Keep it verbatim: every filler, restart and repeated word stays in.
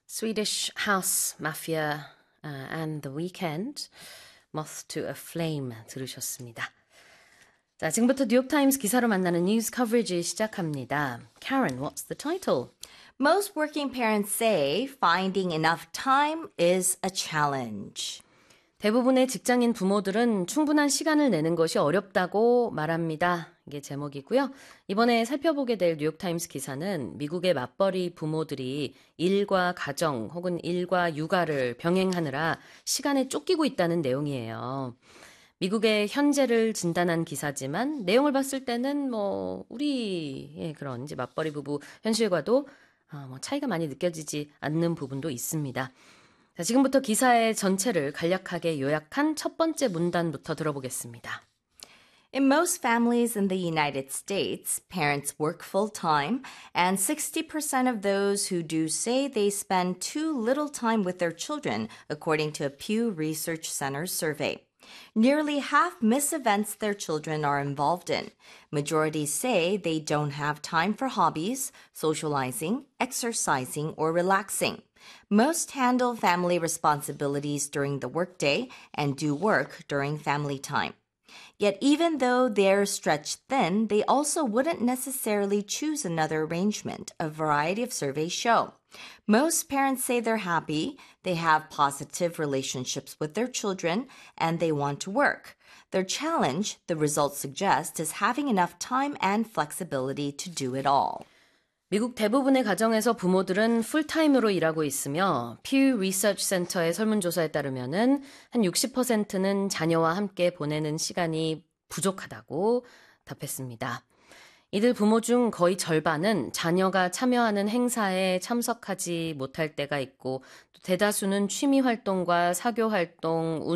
Swedish House Mafia uh, and The Weeknd, Moth to a Flame 들으셨습니다. 자, 지금부터 뉴욕타임스 기사로 만나는 뉴스 커버리지 시작합니다. Karen, what's the title? Most working parents say finding enough time is a challenge. 대부분의 직장인 부모들은 충분한 시간을 내는 것이 어렵다고 말합니다. 이게 제목이고요. 이번에 살펴보게 될 뉴욕타임스 기사는 미국의 맞벌이 부모들이 일과 가정 혹은 일과 육아를 병행하느라 시간에 쫓기고 있다는 내용이에요. 미국의 현재를 진단한 기사지만 내용을 봤을 때는 뭐 우리의 그런 이제 맞벌이 부부 현실과도 어, 뭐 차이가 많이 느껴지지 않는 부분도 있습니다. 자, 지금부터 기사의 전체를 간략하게 요약한 첫 번째 문단부터 들어보겠습니다. In most families in the United States, parents work full-time, and sixty percent of those who do say they spend too little time with their children, according to a Pew Research Center survey. Nearly half miss events their children are involved in. Majorities say they don't have time for hobbies, socializing, exercising, or relaxing. Most handle family responsibilities during the workday and do work during family time. Yet even though they're stretched thin, they also wouldn't necessarily choose another arrangement, a variety of surveys show. Most parents say they're happy, they have positive relationships with their children, and they want to work. Their challenge, the results suggest, is having enough time and flexibility to do it all. 미국 대부분의 가정에서 부모들은 풀타임으로 일하고 있으며 Pew Research Center의 설문조사에 따르면은 한 육십 퍼센트는 자녀와 함께 보내는 시간이 부족하다고 답했습니다. 이들 부모 중 거의 절반은 자녀가 참여하는 행사에 참석하지 못할 때가 있고 또 대다수는 취미 활동과 사교 활동,